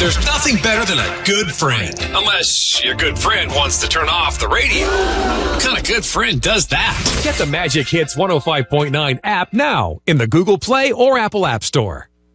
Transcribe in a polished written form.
There's nothing better than a good friend. Unless your good friend wants to turn off the radio. What kind of good friend does that? Get the Magic Hits 105.9 app now in the Google Play or Apple App Store.